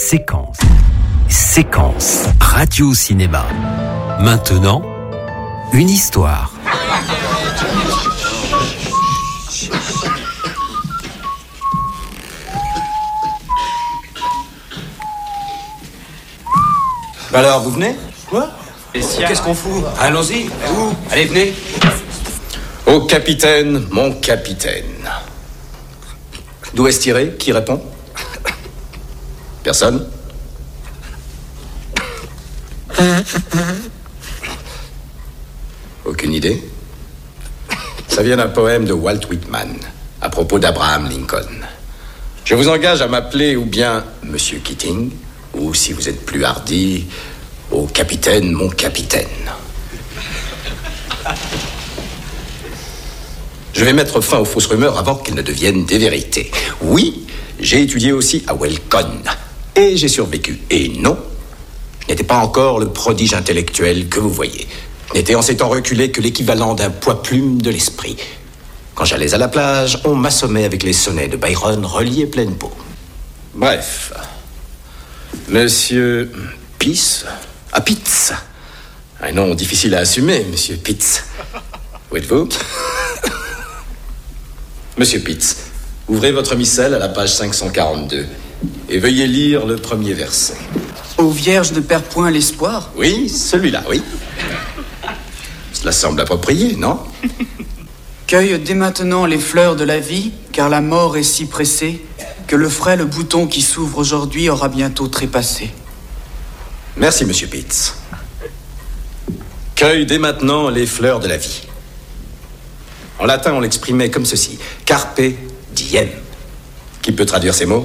séquences. Séquences radio-cinéma. Maintenant, une histoire. Alors, vous venez ? Quoi ? Qu'est-ce qu'on fout ? Allons-y. Où ? Allez, venez. Au capitaine, mon capitaine. D'où est-ce tiré ? Qui répond ? Personne ? Aucune idée ? Ça vient d'un poème de Walt Whitman à propos d'Abraham Lincoln. Je vous engage à m'appeler ou bien Monsieur Keating, ou si vous êtes plus hardi, au capitaine, mon capitaine. Je vais mettre fin aux fausses rumeurs avant qu'elles ne deviennent des vérités. Oui, j'ai étudié aussi à Welcome. Et j'ai survécu. Et non, je n'étais pas encore le prodige intellectuel que vous voyez. Je n'étais en ces temps reculé que l'équivalent d'un poids-plume de l'esprit. Quand j'allais à la plage, on m'assommait avec les sonnets de Byron reliés pleine peau. Bref, Monsieur Pitts. Ah, Pitts. Un nom difficile à assumer, Monsieur Pitts. Où êtes-vous ? Monsieur Pitts, ouvrez votre missel à la page 542 et veuillez lire le premier verset. Ô Vierge ne perd point l'espoir. Oui, celui-là, oui. Cela semble approprié, non ? Cueille dès maintenant les fleurs de la vie, car la mort est si pressée que le frêle bouton qui s'ouvre aujourd'hui aura bientôt trépassé. Merci, Monsieur Pitts. Cueille dès maintenant les fleurs de la vie. En latin, on l'exprimait comme ceci. Carpe diem. Qui peut traduire ces mots ?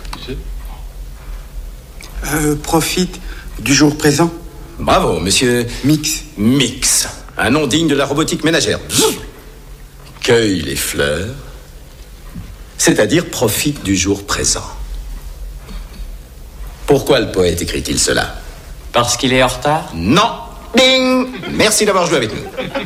Profite du jour présent. Bravo, Monsieur... Mix. Mix. Un nom digne de la robotique ménagère. Cueille les fleurs, c'est-à-dire profite du jour présent. Pourquoi le poète écrit-il cela ? Parce qu'il est en retard ? Non. Ding. Merci d'avoir joué avec nous.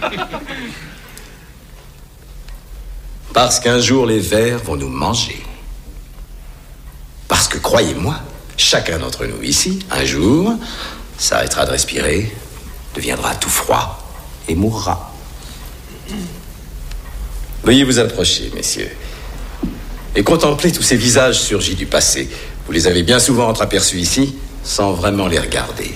Parce qu'un jour les vers vont nous manger. Parce que, croyez-moi, chacun d'entre nous ici, un jour, s'arrêtera de respirer, deviendra tout froid et mourra. Veuillez vous approcher, messieurs, et contempler tous ces visages surgis du passé. Vous les avez bien souvent entreaperçus ici, sans vraiment les regarder.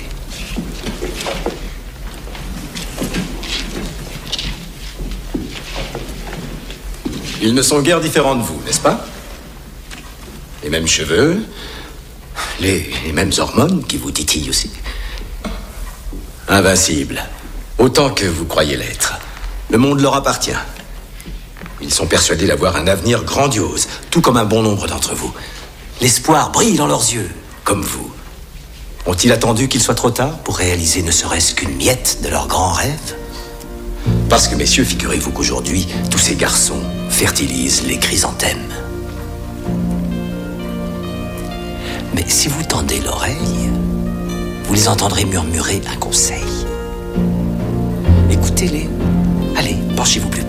Ils ne sont guère différents de vous, n'est-ce pas ? Les mêmes cheveux, les mêmes hormones qui vous titillent aussi. Invincibles, autant que vous croyez l'être. Le monde leur appartient. Ils sont persuadés d'avoir un avenir grandiose, tout comme un bon nombre d'entre vous. L'espoir brille dans leurs yeux, comme vous. Ont-ils attendu qu'il soit trop tard pour réaliser ne serait-ce qu'une miette de leur grand rêve ? Parce que, messieurs, figurez-vous qu'aujourd'hui, tous ces garçons fertilisent les chrysanthèmes. Mais si vous tendez l'oreille, vous les entendrez murmurer un conseil. Écoutez-les. Allez, penchez-vous plus